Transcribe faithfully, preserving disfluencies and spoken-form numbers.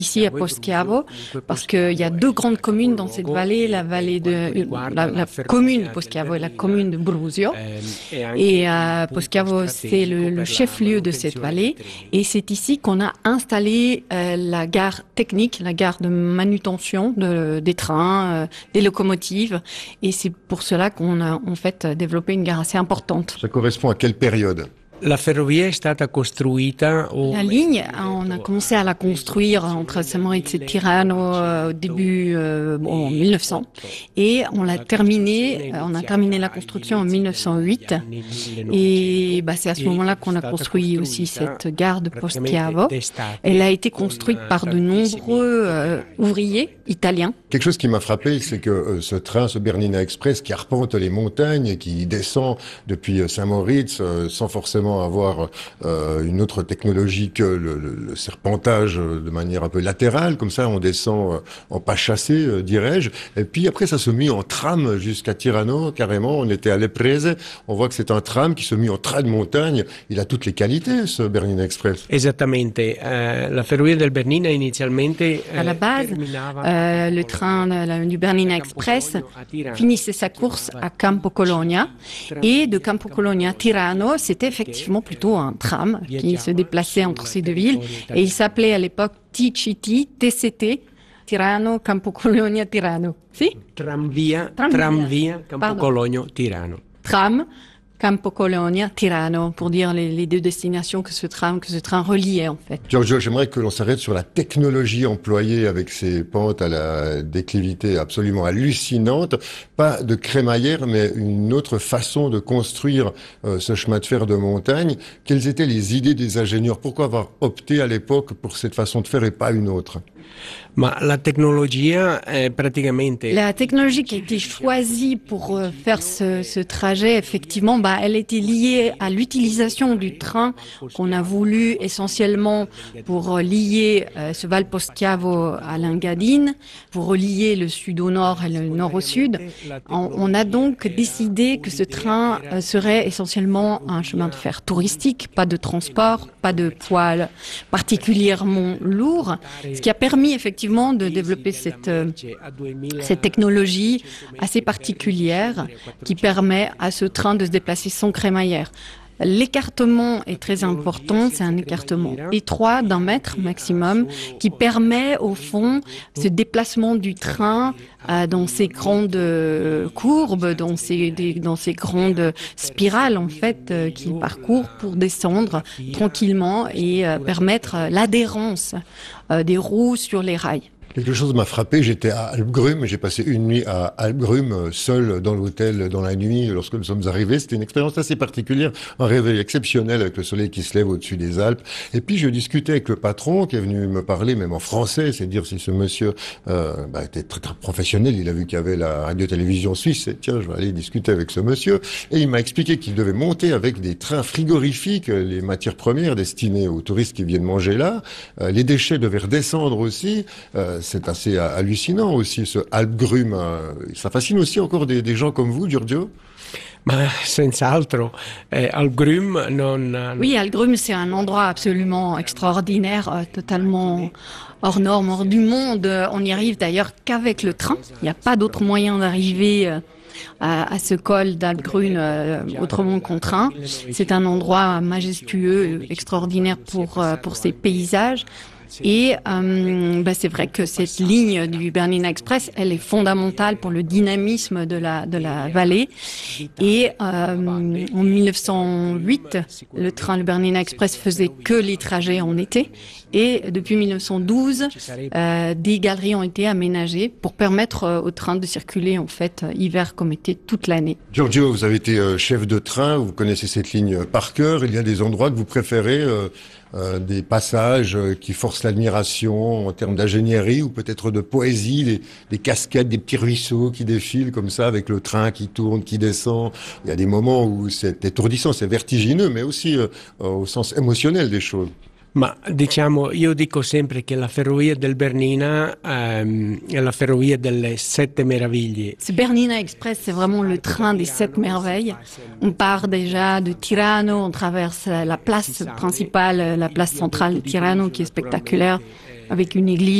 ici à Poschiavo, parce qu'il y a deux grandes communes dans cette vallée, la vallée de la, la commune de Poschiavo et la commune de Brusio. Et euh, Poschiavo, c'est le, le chef-lieu de cette vallée, et c'est ici qu'on a installé euh, la gare technique, la gare de manutention de, des trains, euh, des locomotives, et c'est pour cela qu'on a en fait développé une gare assez importante. Ça correspond à quelle période? La ferrovia è stata costruita au... La ligne, on a commencé à la construire entre Samoritz et Tirano euh, au début euh, bon, en mille neuf cents, et on l'a terminé, euh, on a terminé la construction en mille neuf cent huit, et bah, c'est à ce moment-là qu'on a construit aussi cette gare de Poschiavo. Elle a été construite par de nombreux euh, ouvriers italiens. Quelque chose qui m'a frappé, c'est que euh, ce train, ce Bernina Express, qui arpente les montagnes, qui descend depuis Saint-Moritz euh, sans forcément avoir euh, une autre technologie que le, le, le serpentage de manière un peu latérale, comme ça on descend euh, en pas chassé, euh, dirais-je. Et puis après ça se mit en tram jusqu'à Tirano, carrément, on était à Leprese, on voit que c'est un tram qui se mit en train de montagne. Il a toutes les qualités, ce Bernina Express. Esattamente, eh, la ferrovia del Bernina inizialmente eh, à la base, euh, le train la, du Bernina Express finissait sa course à Campocolonia, et de Campocolonia à Tirano, c'était effectivement plutôt un tram qui se déplaçait entre ces deux villes, et il s'appelait à l'époque T C T, T C T, Tirano, Campocolonia, Tirano. Si? Tramvia, Tramvia, tramvia Campocologno, Tirano. Tram, Campocolonia, Tirano, pour dire les, les deux destinations que ce tram, que ce train reliait en fait. Giorgio, j'aimerais que l'on s'arrête sur la technologie employée avec ces pentes à la déclivité absolument hallucinante. Pas de crémaillère, mais une autre façon de construire euh, ce chemin de fer de montagne. Quelles étaient les idées des ingénieurs? Pourquoi avoir opté à l'époque pour cette façon de faire et pas une autre? Ma la tecnologia è praticamente... La technologie qui a été choisie pour euh, faire ce, ce trajet, effectivement, bah, elle était liée à l'utilisation du train qu'on a voulu essentiellement pour euh, lier euh, ce Val Poschiavo à l'Engadine, pour relier le sud au nord et le nord au sud. On, on a donc décidé que ce train euh, serait essentiellement un chemin de fer touristique, pas de transport, pas de poids particulièrement lourd, ce qui a permis effectivement de développer cette, euh, cette technologie assez particulière qui permet à ce train de se déplacer sans crémaillère. L'écartement est très important, c'est un écartement étroit d'un mètre maximum qui permet au fond ce déplacement du train euh, dans ces grandes euh, courbes, dans ces, des, dans ces grandes spirales en fait euh, qu'il parcourt pour descendre tranquillement et euh, permettre l'adhérence euh, des roues sur les rails. Quelque chose m'a frappé, j'étais à Alpgrum, j'ai passé une nuit à Alpgrum, seul dans l'hôtel dans la nuit lorsque nous sommes arrivés. C'était une expérience assez particulière, un réveil exceptionnel avec le soleil qui se lève au-dessus des Alpes. Et puis je discutais avec le patron qui est venu me parler, même en français, c'est dire si ce monsieur euh, bah, était très, très professionnel, il a vu qu'il y avait la radio-télévision suisse, et tiens, je vais aller discuter avec ce monsieur. Et il m'a expliqué qu'il devait monter avec des trains frigorifiques, les matières premières destinées aux touristes qui viennent manger là. Euh, les déchets devaient redescendre aussi. Euh, C'est assez hallucinant aussi, ce Alpgrum. Ça fascine aussi encore des, des gens comme vous, Giorgio? Ma senz'altro, eh, Alpgrum non... Oui, Alpgrum, c'est un endroit absolument extraordinaire, euh, totalement hors norme, hors du monde. On n'y arrive d'ailleurs qu'avec le train. Il n'y a pas d'autre moyen d'arriver euh, à, à ce col d'Alpgrum euh, autrement qu'en train. C'est un endroit majestueux, extraordinaire pour, euh, pour ses paysages. Et euh, bah c'est vrai que cette ligne du Bernina Express, elle est fondamentale pour le dynamisme de la de la vallée. Et euh, en mille neuf cent huit, le train le Bernina Express faisait que les trajets en été. Et depuis mille neuf cent douze, euh, des galeries ont été aménagées pour permettre euh, au train de circuler en fait hiver comme été toute l'année. Giorgio, vous avez été euh, chef de train, vous connaissez cette ligne par cœur. Il y a des endroits que vous préférez, euh, euh, des passages euh, qui forcent l'admiration en termes d'ingénierie ou peut-être de poésie, des, des cascades, des petits ruisseaux qui défilent comme ça avec le train qui tourne, qui descend. Il y a des moments où c'est étourdissant, c'est vertigineux, mais aussi euh, au sens émotionnel des choses. Ma diciamo, io dico sempre che la ferrovia del Bernina ehm, è la ferrovia delle sette meraviglie. Ce Bernina Express, c'est vraiment le train des sept merveilles. On part déjà de Tirano, on traverse la place principale, la place centrale de Tirano qui est spectaculaire. avec une église